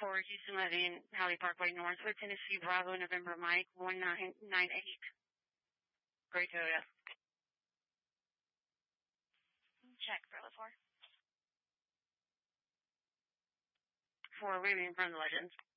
for Houston Levy, Halley Parkway North with Tennessee Bravo November Mike 1998. Great Toyota. Check, Bravo 4. For Waving from the Legends.